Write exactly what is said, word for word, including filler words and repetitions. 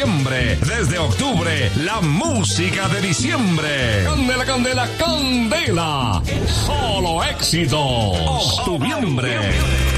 diciembre. Desde octubre, la música de diciembre. Candela, candela, candela. Solo éxitos. Octubre.